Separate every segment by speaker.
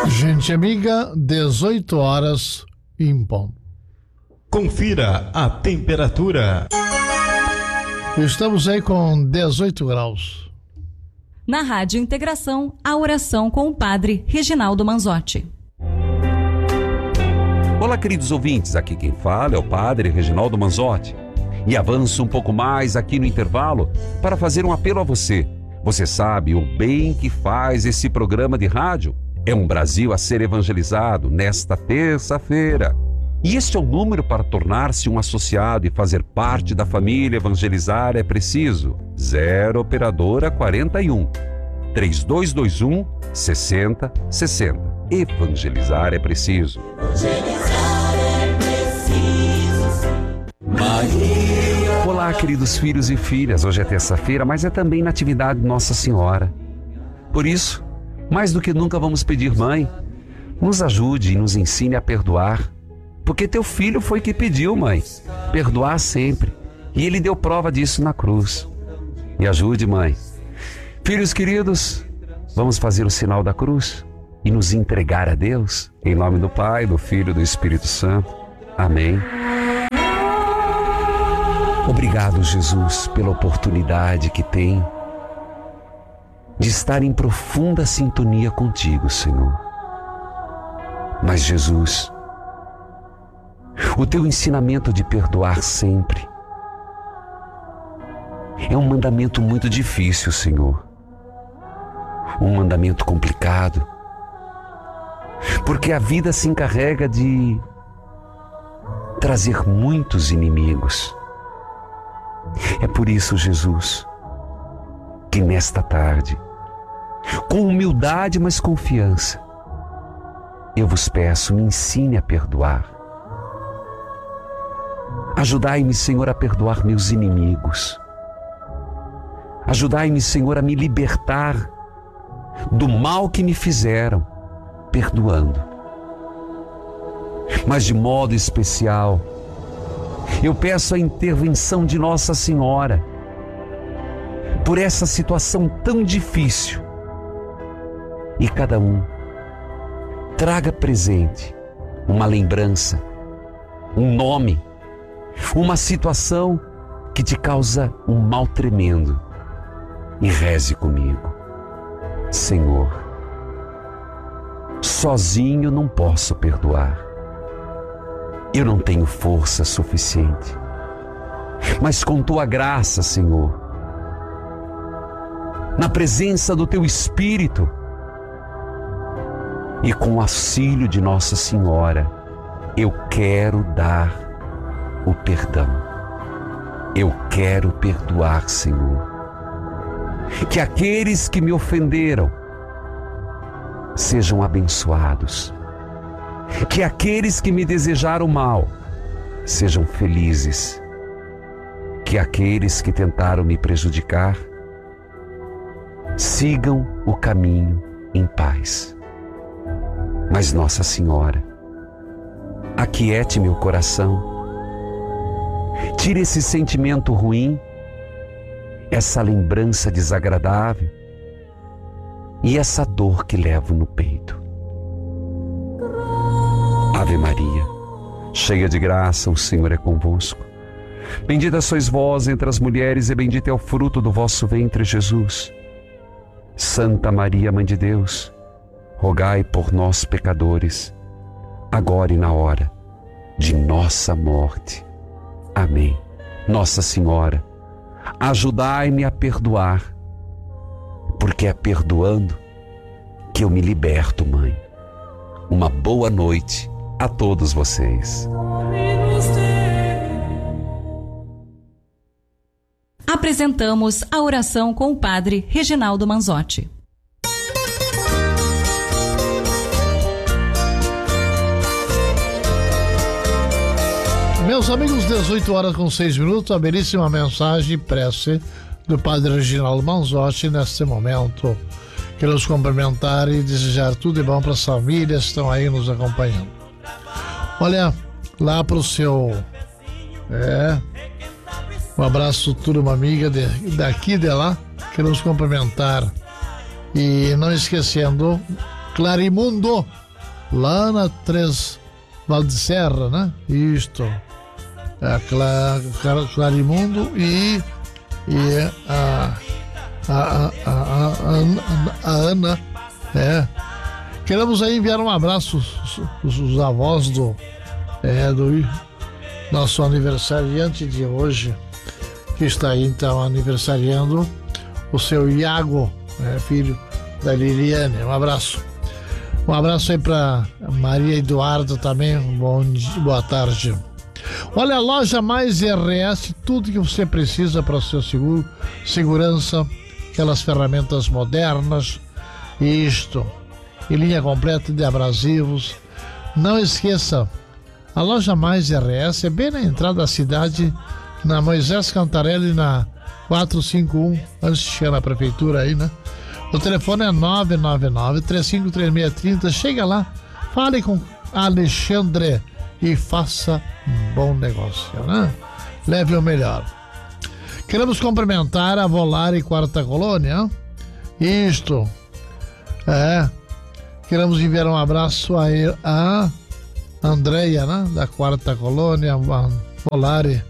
Speaker 1: Gente amiga, 18 horas em ponto.
Speaker 2: Confira a temperatura.
Speaker 1: Estamos aí com 18 graus.
Speaker 3: Na Rádio Integração, a oração com o Padre Reginaldo Manzotti.
Speaker 4: Olá, queridos ouvintes, aqui quem fala é o Padre Reginaldo Manzotti. E avanço um pouco mais aqui no intervalo para fazer um apelo a você. Você sabe o bem que faz esse programa de rádio? É um Brasil a ser evangelizado nesta terça-feira. E este é o número para tornar-se um associado e fazer parte da família Evangelizar é preciso. 0 Operadora 41 3221 6060. Evangelizar é preciso.
Speaker 5: Evangelizar é preciso. Maria.
Speaker 4: Olá, queridos filhos e filhas. Hoje é terça-feira, mas é também Natividade de Nossa Senhora. Por isso, mais do que nunca vamos pedir, Mãe, nos ajude e nos ensine a perdoar. Porque teu filho foi que pediu, Mãe, perdoar sempre. E ele deu prova disso na cruz. Me ajude, Mãe. Filhos queridos, vamos fazer o sinal da cruz e nos entregar a Deus. Em nome do Pai, do Filho e do Espírito Santo. Amém. Obrigado, Jesus, pela oportunidade que tem de estar em profunda sintonia contigo, Senhor. Mas, Jesus, o teu ensinamento de perdoar sempre é um mandamento muito difícil, Senhor. Um mandamento complicado, porque a vida se encarrega de trazer muitos inimigos. É por isso, Jesus, que nesta tarde, com humildade, mas confiança, eu vos peço, me ensine a perdoar. Ajudai-me, Senhor, a perdoar meus inimigos. Ajudai-me, Senhor, a me libertar do mal que me fizeram, perdoando. Mas de modo especial, eu peço a intervenção de Nossa Senhora por essa situação tão difícil. E cada um traga presente uma lembrança, um nome, uma situação que te causa um mal tremendo. E reze comigo. Senhor, sozinho não posso perdoar. Eu não tenho força suficiente. Mas com tua graça, Senhor, na presença do teu Espírito e com o auxílio de Nossa Senhora, eu quero dar o perdão. Eu quero perdoar, Senhor. Que aqueles que me ofenderam sejam abençoados. Que aqueles que me desejaram mal sejam felizes. Que aqueles que tentaram me prejudicar sigam o caminho em paz. Mas Nossa Senhora, aquiete meu coração. Tire esse sentimento ruim, essa lembrança desagradável e essa dor que levo no peito. Ave Maria, cheia de graça, o Senhor é convosco. Bendita sois vós entre as mulheres e bendito é o fruto do vosso ventre, Jesus. Santa Maria, Mãe de Deus, rogai por nós, pecadores, agora e na hora de nossa morte. Amém. Nossa Senhora, ajudai-me a perdoar, porque é perdoando que eu me liberto, Mãe. Uma boa noite a todos vocês.
Speaker 3: Apresentamos a oração com o Padre Reginaldo Manzotti.
Speaker 1: Meus amigos, 18 horas com 6 minutos, a belíssima mensagem e prece do Padre Reginaldo Manzotti neste momento. Queremos cumprimentar e desejar tudo de bom para as famílias que estão aí nos acompanhando. Olha, lá para o seu... um abraço, turma amiga daqui e de lá. Queremos cumprimentar. E não esquecendo Clarimundo, lá na Três Valdeserra, né? Isto. Clarimundo e a Ana. Queremos aí enviar um abraço os avós do nosso aniversariante de hoje, que está aí então aniversariando, o seu Iago, filho da Liliane. Um abraço aí para Maria Eduardo também. Boa tarde. Olha, a loja Mais RS, tudo que você precisa para o seu segurança, aquelas ferramentas modernas, isto, e linha completa de abrasivos. Não esqueça, a loja Mais RS é bem na entrada da cidade, na Moisés Cantarelli, na 451, antes de chegar na prefeitura aí, né? O telefone é 999-353630. Chega lá, fale com Alexandre e faça um bom negócio, né? Leve o melhor. Queremos cumprimentar a Volare Quarta Colônia. Isto. Queremos enviar um abraço a Andreia, né? Da Quarta Colônia, Volare.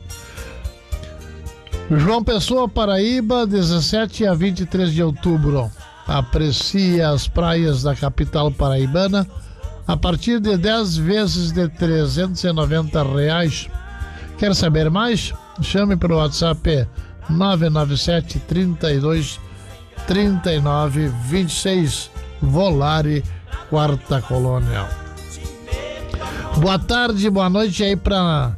Speaker 1: João Pessoa, Paraíba, 17 a 23 de outubro. Aprecie as praias da capital paraibana a partir de 10 vezes de R$390. Quer saber mais? Chame pelo WhatsApp 997 32 39 26. Volare Quarta Colônia. Boa tarde, boa noite aí para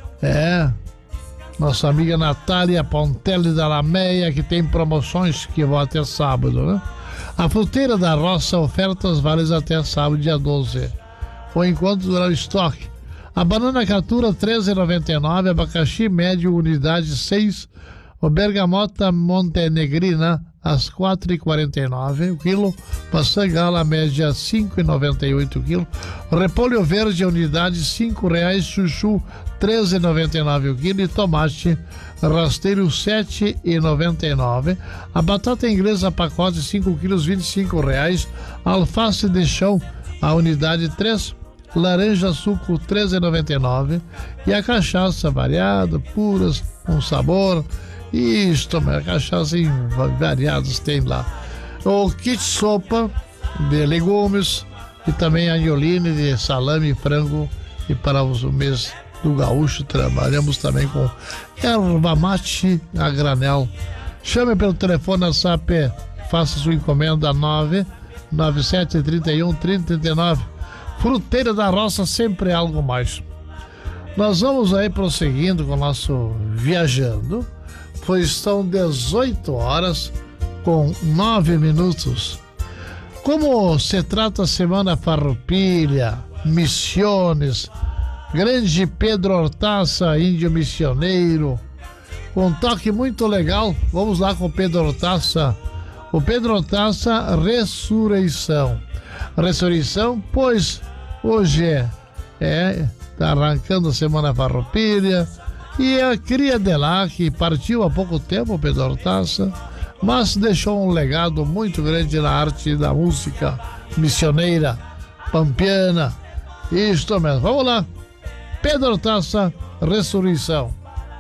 Speaker 1: nossa amiga Natália Pontelli da Lameia, que tem promoções que vão até sábado, né? A Fruteira da Roça, ofertas válidas até sábado, dia 12. O encontro durar o estoque. A banana catura, R$13,99. Abacaxi médio, unidade 6. O bergamota montenegrina, às R$4,49 o quilo. Maçã gala média, R$5,98 o quilo. Repolho verde, unidade R$5. Chuchu, R$13,99 o quilo. E tomate rasteiro, R$7,99. A batata inglesa pacote 5 quilos, R$25. Alface de chão, a unidade 3. Laranja suco, R$13,99. E a cachaça variada, puras, com sabor. Isto, a cachaça em variados tem lá. O kit sopa de legumes e também anholine de salame e frango. E para o mês do gaúcho trabalhamos também com erva mate a granel. Chame pelo telefone da SAP, faça sua encomenda 997 31 3039. Fruteira da Roça, sempre algo mais. Nós vamos aí prosseguindo com o nosso Viajando, pois estão 18 horas com 9 minutos. Como se trata a Semana Farroupilha, Missões, Grande Pedro Hortaça, Índio Missioneiro, com um toque muito legal. Vamos lá com o Pedro Hortaça. O Pedro Hortaça, Ressurreição, pois hoje tá arrancando a Semana Farroupilha. E a cria de lá, que partiu há pouco tempo, o Pedro Hortaça, mas deixou um legado muito grande na arte da música missioneira, pampiana. Isto mesmo. Vamos lá. Pedro Hortaça, Ressurreição.